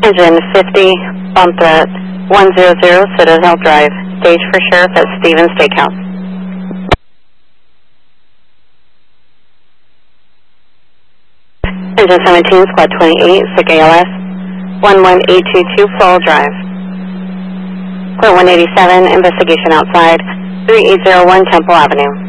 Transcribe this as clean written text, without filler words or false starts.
Engine 50, bomb threat 100, Citadel Drive. Stage for Sheriff at Stevens Steakhouse. Engine 17, Squad 28, SIG ALS 11822, Floral Drive. Clear 187, investigation outside 3801 Temple Avenue.